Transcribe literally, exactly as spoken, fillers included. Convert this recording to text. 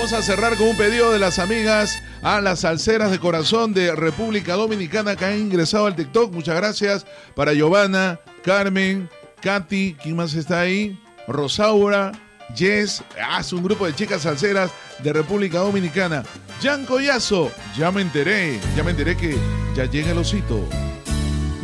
Vamos a cerrar con un pedido de las amigas a las salseras de corazón de República Dominicana que han ingresado al TikTok. Muchas gracias para Giovanna, Carmen, Katy, ¿quién más está ahí? Rosaura, Jess, es un grupo de chicas salseras de República Dominicana. Jan Collazo, ya me enteré, ya me enteré que ya llega el osito.